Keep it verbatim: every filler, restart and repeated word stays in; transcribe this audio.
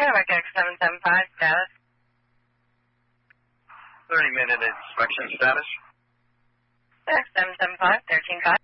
Cadillac X seven seven five, status. thirty minute inspection status. X seven seven five, thirteen five.